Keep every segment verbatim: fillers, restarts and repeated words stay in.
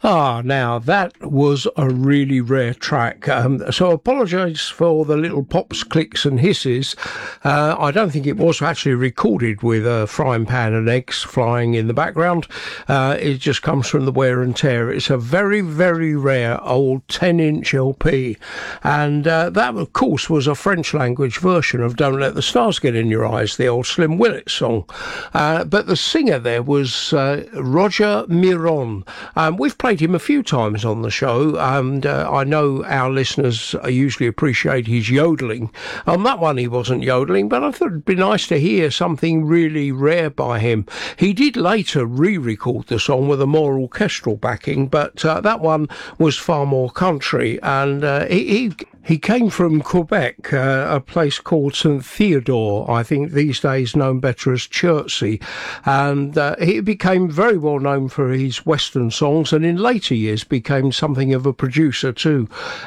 Ah, now that was a really rare track. Um, so I apologise for the little pops, clicks and hisses. Uh, I don't think it was actually recorded with a frying pan and eggs flying in the background. Uh, it just comes from the wear and tear. It's a very, very rare old ten inch L P. And uh, that, of course, was a French language version of Don't Let the Stars Get in Your Eyes, the old Slim Willett song. Uh, but the singer there was uh, Roger Miron. Um, we've played him a few times on the show, and uh, I know our listeners usually appreciate his yodelling. On that one he wasn't yodelling, but I thought it'd be nice to hear something really rare by him. He did later re-record the song with a more orchestral backing, but uh, that one was far more country, and uh, he, he He came from Quebec, uh, a place called Saint Theodore, I think these days known better as Chertsey, and uh, he became very well known for his Western songs, and in later years became something of a producer too.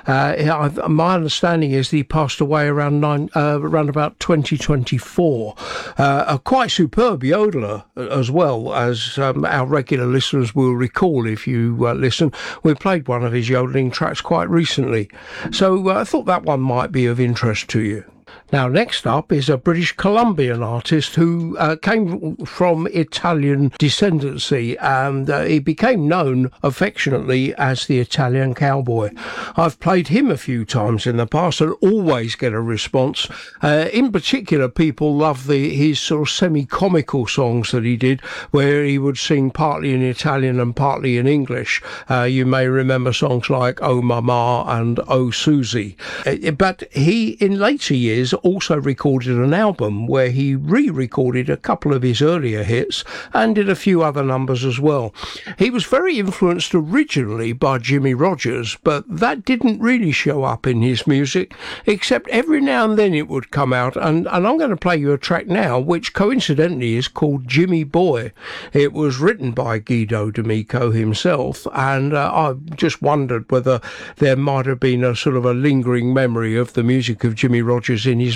Uh, my understanding is that he passed away around nine, uh, around about twenty twenty-four. Uh, a quite superb yodeler as well, as um, our regular listeners will recall if you uh, listen. We played one of his yodeling tracks quite recently. So uh, I thought that one might be of interest to you. Now, next up is a British Columbian artist who uh, came from Italian descendancy, and uh, he became known affectionately as the Italian Cowboy. I've played him a few times in the past and always get a response. Uh, in particular, people love the his sort of semi-comical songs that he did, where he would sing partly in Italian and partly in English. Uh, you may remember songs like Oh Mama and Oh Susie. Uh, but he, in later years, also recorded an album where he re-recorded a couple of his earlier hits and did a few other numbers as well. He was very influenced originally by Jimmie Rodgers, but that didn't really show up in his music, except every now and then it would come out, and, and I'm going to play you a track now which coincidentally is called Jimmy Boy. It was written by Guido D'Amico himself, and uh, I just wondered whether there might have been a sort of a lingering memory of the music of Jimmie Rodgers in his